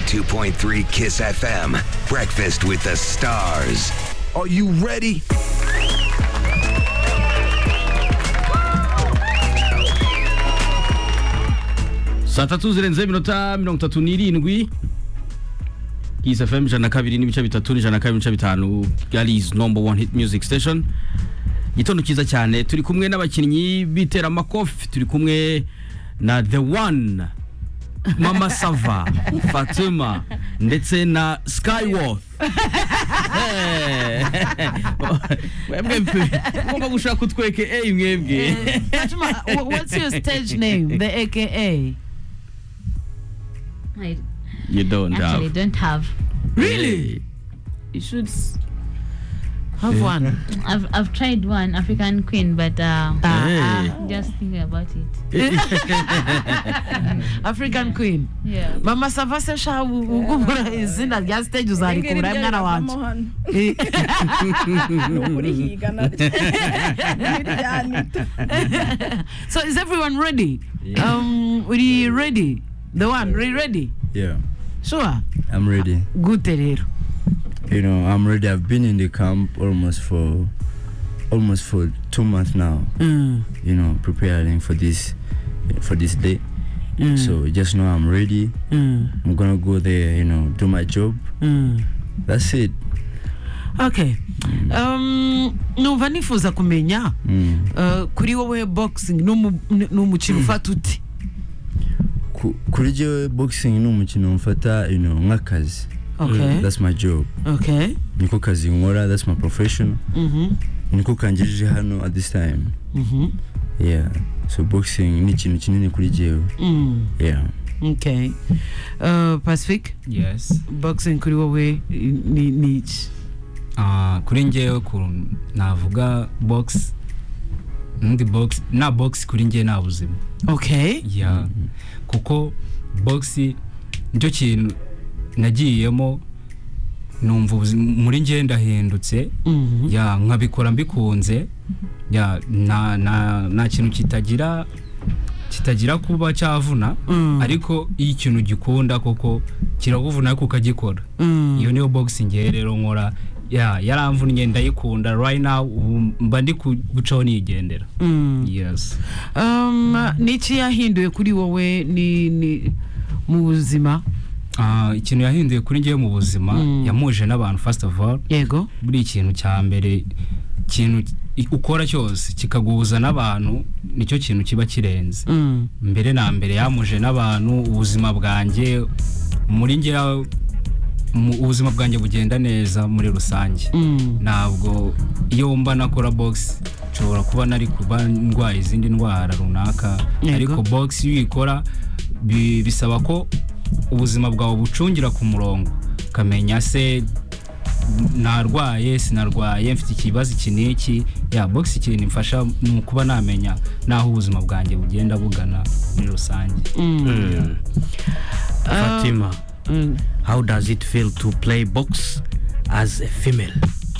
102.3 Kiss FM. Breakfast with the stars. Are you ready? Saa tatu zirenze minota 37 Kiss FM 102.3 102.5 Gali's number one hit music station. Gitondo cyiza cyane turi kumwe n'abakinnyi bitera amakofi, turi kumwe na The One, Mama Sava, Fatima ndetse na Skyworth. Mwebwe gushaka kutweke mwebwe. Fatima, what's your stage name? The AKA? You don't Actually, have. don't have. Really? You should have one. I've tried one, African Queen, but just thinking about it. African Queen. Yeah. Mama Sava se sha ugumura izina rya stage uzarikura mwana wanje. So is everyone ready? Are you ready? The One, are you ready? Yeah, Sure. I'm ready. Good rero. You know, I'm ready. I've been in the camp almost for 2 months now. You know, preparing for this day. So just know I'm ready. I'm gonna go there. You know, do my job. That's it. Okay. Numva nifuza kumenya kuri wowe boxing n'umukino ufata uti? Kuri jewe boxing ni umukino mfata, you know, nk'akazi. Okay. That's my job. Okay. Niko kazi nkora, that's my profession. Niko kangejeje hano at this time. Yeah. So boxing ni ikintu kinini kuri jewe. Yeah. Okay. Pacific? Yes. Boxing kuri wowe ni iki? Kuri ngewe navuga box kuri ngewe nta buzima. Okay. Yeah. Kuko box nicyo kintu nagiyemo numva muri ngewe ndahindutse. Yeah, nkabikora mbikunze. Yeah, na kintu kitagira kuba cyavuna, ariko iyo ikintu gikunda koko kirakuvuna kuko ukagikora. Iyo niyo boxing rero nkora. Yaramvunnye ndayikunda right now, mba ndi gucaho nigendera. Yes. Niki yahinduye kuri wowe ni mu buzima? Ikintu yahinduye kuri ngewe mu buzima, yamuje n'abantu first of all. Yego. Buri ikintu cya mbere, ikintu ukora cyose kikaguhuza n'abantu, nicyo kintu kiba kirenze. Mbere na mbere yamuje n'abantu, ubuzima bwanjye muri ngewe ubuzima bwanjye bugenda neza muri rusange. Ntabwo iyo mba nakora box nshobora kuba nari kuba ndwaye izindi ndwara runaka, ariko box iyo ikora bisaba ko ubuzima bwawe bucungira ku murongo, kamenya se narwaye sinarwaye, mfite ikibazo iki n'iki. Box ikintu imfasha mu kuba namenya naho ubuzima bwanjye bugenda bugana muri rusange. Fatima, how does it feel to play box as a female?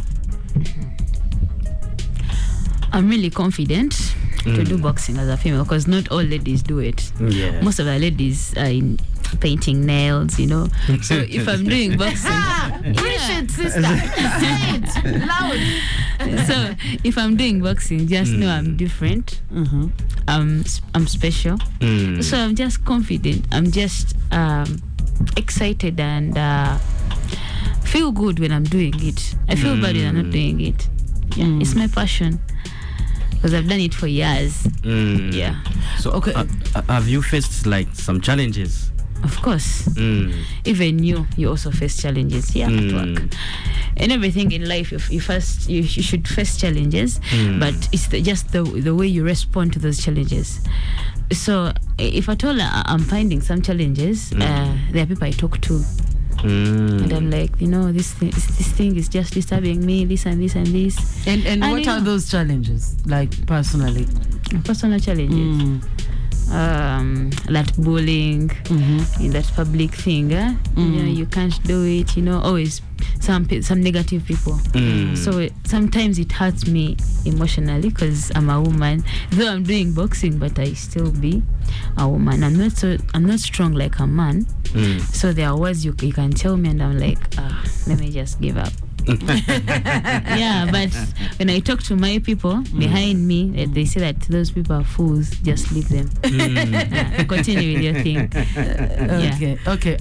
I'm really confident to do boxing as a female because not all ladies do it. Yeah. Most of the ladies are in painting nails, you know. So if I'm doing boxing, sister. Say it loud. So if I'm doing boxing, just know I'm different. I'm special. So I'm just confident. I'm just excited and feel good when I'm doing it. I feel bad when I'm not doing it. Yeah, it's my passion because I've done it for years. Yeah. So okay, have you faced like some challenges? Of course. Even you also face challenges here at work. And everything in life, you should face challenges, but it's just the way you respond to those challenges. So if at all I'm finding some challenges, there are people I talk to, and I'm like, you know, this thing is just disturbing me, this and this and this. And what are those challenges, like personal challenges? that bullying, that public thing. You know, you can't do it. You know, always some negative people. So sometimes it hurts me emotionally because I'm a woman. Though I'm doing boxing, but I still be a woman. I'm not strong like a man. So there are words you can tell me, and I'm like, let me just give up. Yeah, but when I talk to my people behind me, they say that those people are fools. Just leave them. Continue with your thing. Okay.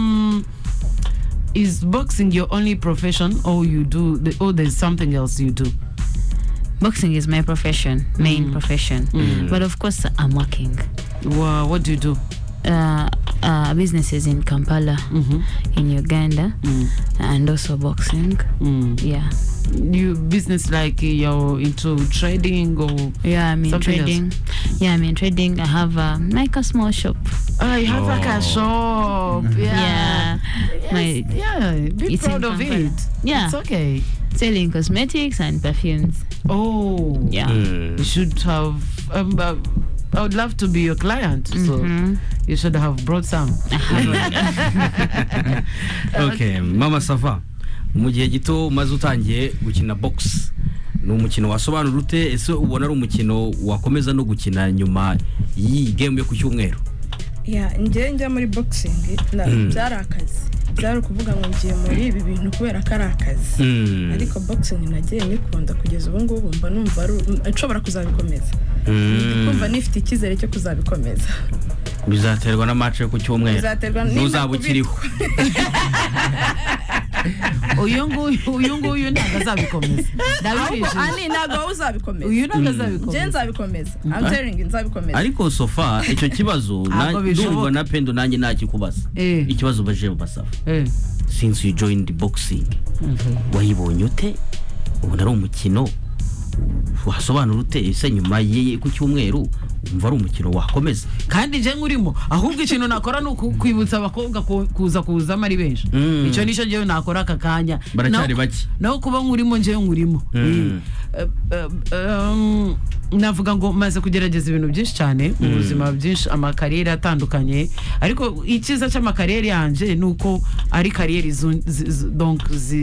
Is boxing your only profession, or there's something else you do? Boxing is my profession, main profession. But of course, I'm working. Well, what do you do? Businesses in Kampala, in Uganda, and also boxing. Yeah. You business like you're into trading or? Yeah, I'm in trading. Else? Yeah, I'm in trading. I have like a small shop. You have like a shop. Yeah. Be proud of it. Yeah. It's okay. Selling cosmetics and perfumes. Oh. Yeah. You should have. I would love to be your client, so you should have brought some. Okay, Mama Safa, mu gihe gito maze utangiye gukina box, ni umukino wasobanura ute? Ese ubona ari umukino wakomeza no gukina nyuma y'iyi game yo ku cyumweru? Njya muri boxing byari akazi, byari kuvuga ngo ngiye muri ibi bintu kubera ko ari akazi, ariko boxing nagiye nikunda kugeza ubu ngubu, mba numva nshobora kuzabikomeza, kumva nifite icyizere cyo kuzabikomeza. Bizaterwa na match yo ku cyumweru, ntuzabukiriho. uyu nguyu ntabwo azabikomeza. Ntabwo uzabikomeza. Uyu ntabwo azabikomeza. Je nzabikomeza. I'm telling you nzabikomeza. Ariko Sofa icyo kibazo ndumva na Pendo nanjye nakikubaza. Ikibazo baje basafa. Since you joined the boxing, wayibonye ute? Ubona ari umukino wasobanura ute? Ese nyuma ye ku cyumweru umva ari umukino wakomeza? Kandi je ngurimo, ahubwo ikintu nakora no kwibutsa abakobwa kuza ari benshi. Icyo nisho je nakora akakanya. Baracyari baki. Naho kuba ngurimo je ngurimo. Navuga ngo maze kugerageza ibintu byinshi cyane mu buzima byinshi, amakariyeri atandukanye, ariko ikiza cy'amakariyeri yanje nuko ari kariyeri donc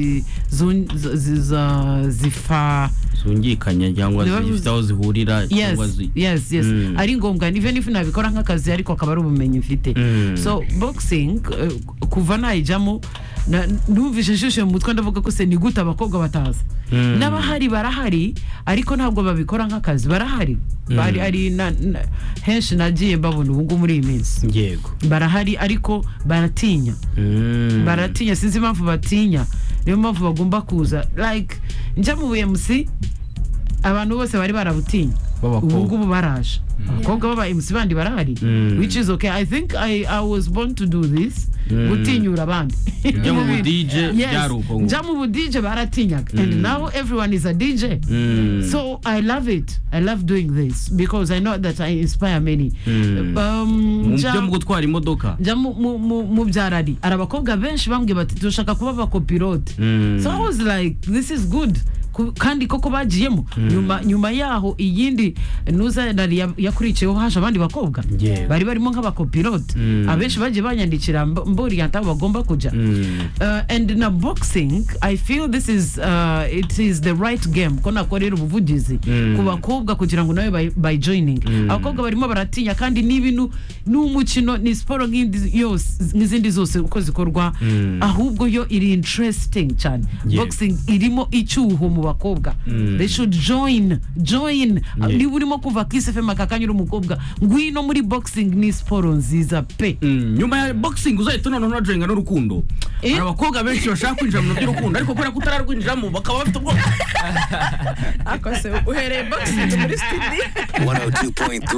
zifa zungikanya cyangwa zifite aho zihurira cyangwa yes ari ngombwa even if nabikora nk'akazi ariko akaba ari ubumenyi mfite. So boxing kuva nayijamo numvise shushe mu mutwe ndavuga ko se ni gute abakobwa bataza, n'abahari barahari ariko ntabwo babikora nk'akazi. Barahari ari henshi nagiye mbabona ubu muri iyi minsi. Yego, barahari ariko baratinya. Sinzi impamvu batinya, niyo mpamvu bagomba kuza. Like njya mu BMC abantu bose bari barabutinya, ubu ngubu baraje. Abakobwa baba MC bandi barahari, which is okay. I think I was born to do this. Gutinyura abandi. Njya mu DJ byaruko. Njya mu DJ baratinyaga, and now everyone is a DJ. So I love it. I love doing this because I know that I inspire many. Njya mu gutwara imodoka. Njya mu byarari. Arabakobwa benshi bambwiye bati dushaka kuba abakopilote. So I was like, this is good. Kandi koko bagiyemo nyuma yaho iyindi nuza yakurikiyeho haje abandi bakobwa bari barimo nk'abakopilote, abenshi bagiye banyandikira mbori yataho bagomba kujya. And na boxing I feel this is it is the right game ko nakorera ubuvugizi ku bakobwa kugira ngo nawe by joining. Abakobwa barimo baratinya, kandi n'ibintu n'umukino ni sport nk'izindi zose uko zikorwa, ahubwo yo iri interesting cyane. Boxing irimo icyuho mu bakobwa. They should join. Ni urimo kuva Kiss FM akakanyura umukobwa ngwino muri boxing, ni sport nziza pe. Nyuma ya boxing uzahita noneho joinga n'urukundo. Abakobwa benshi bashaka kwinjira mu by'urukundo ariko kubera kutararwinjiramo bakaba bafite ubwoba. Akose uhereye boxing muri studio 102.3